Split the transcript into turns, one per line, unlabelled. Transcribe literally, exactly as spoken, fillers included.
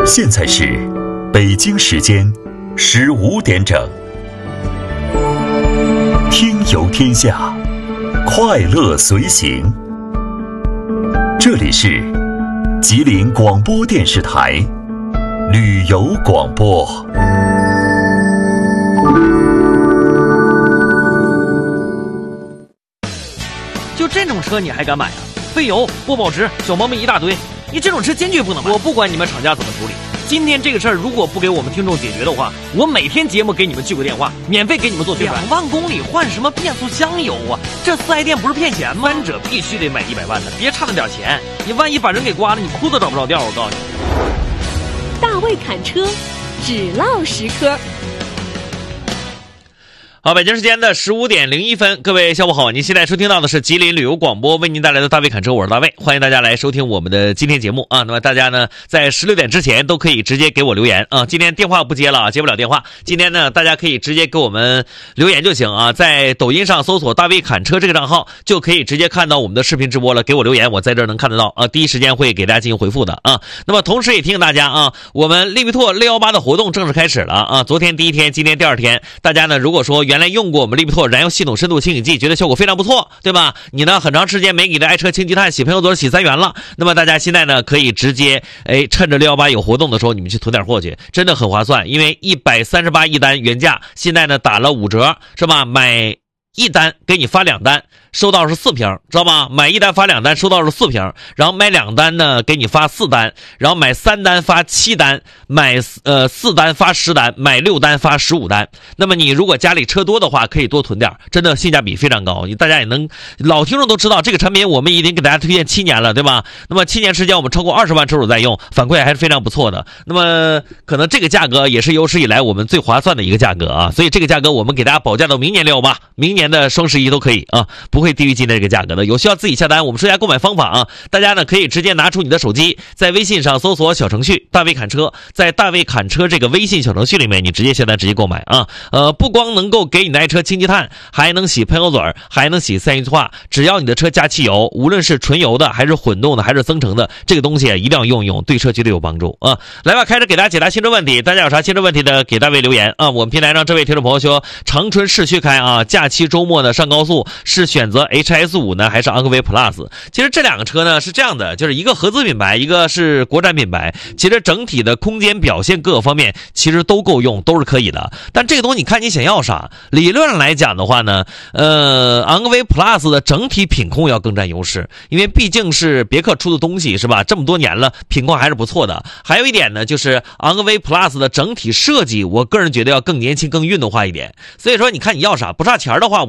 现在是北京时间十五点整，听游天下，快乐随行。这里是吉林广播电视台旅游广播。
就这种车你还敢买啊？费油、不保值，小毛病一大堆，你这种车坚决不能买。我不管你们厂家怎么处理，今天这个事儿如果不给我们听众解决的话，我每天节目给你们记个电话，免费给你们做宣传。两万公里换什么变速箱油啊？这四 S 店不是骗钱吗？三者必须得买一百万的，别差那点钱，你万一把人给刮了，你裤子找不着调。我告诉你，
大卫侃车，只唠实科。
好，北京时间的十五点零一分，各位下午好，您现在收听到的是吉林旅游广播为您带来的大卫侃车，我是大卫，欢迎大家来收听我们的今天节目啊。那么大家呢，在十六点之前都可以直接给我留言啊。今天电话不接了，接不了电话。今天呢，大家可以直接给我们留言就行啊，在抖音上搜索大卫侃车这个账号，就可以直接看到我们的视频直播了。给我留言，我在这儿能看得到啊，第一时间会给大家进行回复的啊。那么同时也提醒大家啊，我们利比拓六一八的活动正式开始了啊。昨天第一天，今天第二天，大家呢如果说原来用过我们利比拓燃油系统深度清洗剂，觉得效果非常不错，对吧？你呢很长时间没给这爱车清积碳洗喷油嘴洗三元了，那么大家现在呢可以直接哎趁着六一八有活动的时候，你们去囤点货去，真的很划算。因为一百三十八一单原价，现在呢打了五折，是吧？买一单给你发两单，收到是四瓶，知道吧？买一单发两单，收到是四瓶，然后买两单呢给你发四单，然后买三单发七单，买呃四单发十单，买六单发十五单。那么你如果家里车多的话，可以多囤点，真的性价比非常高。大家也能老听众都知道，这个产品我们已经给大家推荐七年了，对吧？那么七年时间我们超过二十万车主在用，反馈还是非常不错的。那么可能这个价格也是有史以来我们最划算的一个价格啊，所以这个价格我们给大家保价到明年六吧，明年的双十一都可以啊，不会低于今天这个价格的。有需要自己下单，我们说一下购买方法啊。大家呢可以直接拿出你的手机，在微信上搜索小程序大卫侃车，在大卫侃车这个微信小程序里面，你直接下单直接购买啊。呃，不光能够给你的爱车清积碳，还能洗喷油嘴，还能洗三元化。只要你的车加汽油，无论是纯油的还是混动的还是增程的，这个东西一定要用一用，对车绝对有帮助啊。来吧，开始给大家解答新车问题，大家有啥新车问题的给大卫留言啊。我们平台上这位听众朋友说，长春市区开啊，假期周末呢上高速是选择 H S 五 呢还是昂科威 Plus？ 其实这两个车呢是这样的，就是一个合资品牌，一个是国产品牌，其实整体的空间表现各个方面其实都够用，都是可以的。但这个东西你看你想要啥，理论上来讲的话呢，呃，昂科威 Plus 的整体品控要更占优势，因为毕竟是别克出的东西，是吧？这么多年了，品控还是不错的。还有一点呢，就是昂科威 Plus 的整体设计，我个人觉得要更年轻、更运动化一点。所以说，你看你要啥，不差钱的话。